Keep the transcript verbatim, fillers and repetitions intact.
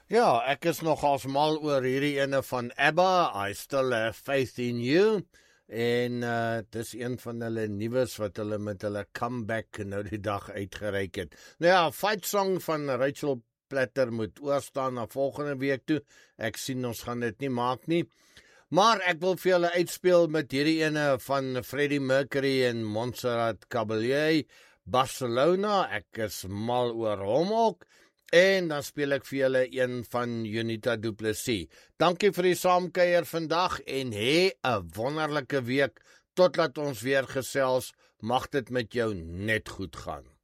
Ja, ek is nogals mal oor hierdie ene van ABBA, I Still Have Faith in You, en uh, dis een van hulle nuus wat hulle met hulle comeback nou die dag uitgereik het. Nou ja, Fight Song van Rachel Platter moet oorstaan na volgende week toe. Ek sien ons gaan dit nie maak nie. Maar ek wil vir julle uitspeel met hierdie ene van Freddie Mercury en Montserrat Caballé, Barcelona. Ek is mal oor hom ook. En dan speel ek vir julle een van Junita Du Plessis. Dankie vir die saamkuier vandag en hê 'n wonderlike week. Totdat ons weer gesels, mag dit met jou net goed gaan.